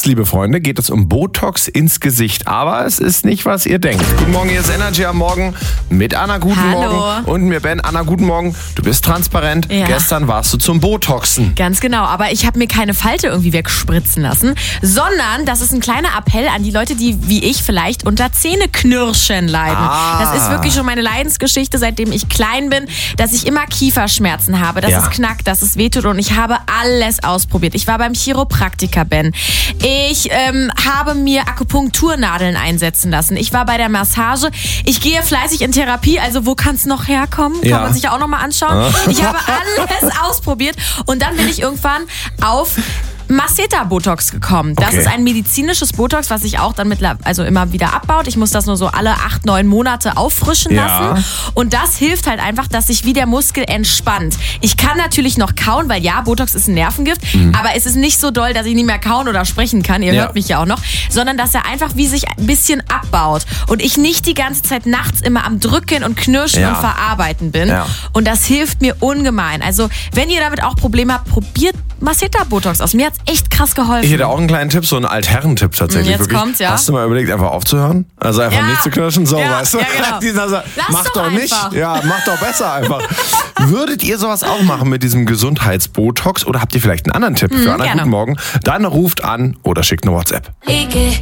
liebe Freunde, geht es um Botox ins Gesicht. Aber es ist nicht, was ihr denkt. Guten Morgen, hier ist Energy am Morgen mit Anna. Guten Morgen. Und mir Ben. Anna, guten Morgen. Du bist transparent. Ja. Gestern warst du zum Botoxen. Ganz genau, aber ich habe mir keine Falte irgendwie wegspritzen lassen, sondern das ist ein kleiner Appell an die Leute, die wie ich vielleicht unter Zähneknirschen leiden. Das ist wirklich schon meine Leidensgeschichte, seitdem ich klein bin, dass ich immer Kieferschmerzen habe, dass es knackt, dass es wehtut und ich habe alles ausprobiert. Ich war beim Chiropraktiker, Ben. Ich habe mir Akupunkturnadeln einsetzen lassen. Ich war bei der Massage. Ich gehe fleißig in Therapie, also wo kann es noch herkommen? Kann man sich ja auch noch mal anschauen. Ich habe alles ausprobiert und dann bin ich irgendwann auf Masseter-Botox gekommen. Das ist ein medizinisches Botox, was sich auch dann immer wieder abbaut. Ich muss das nur so alle 8-9 Monate auffrischen lassen. Und das hilft halt einfach, dass sich wie der Muskel entspannt. Ich kann natürlich noch kauen, weil Botox ist ein Nervengift, aber es ist nicht so doll, dass ich nicht mehr kauen oder sprechen kann. Ihr hört mich ja auch noch. Sondern dass er einfach wie sich ein bisschen abbaut. Und ich nicht die ganze Zeit nachts immer am Drücken und Knirschen und Verarbeiten bin. Und das hilft mir ungemein. Also, wenn ihr damit auch Probleme habt, probiert Masseter-Botox aus. Mir hat's echt krass geholfen. Ich hätte auch einen kleinen Tipp, so einen Altherren-Tipp tatsächlich. Jetzt kommt's, Hast du mal überlegt, einfach aufzuhören? Also einfach nicht zu knirschen? So, weißt du? Ja, genau. Mach doch nicht. Ja, mach doch besser einfach. Würdet ihr sowas auch machen mit diesem Gesundheitsbotox oder habt ihr vielleicht einen anderen Tipp für Anna? Guten Morgen. Dann ruft an oder schickt eine WhatsApp.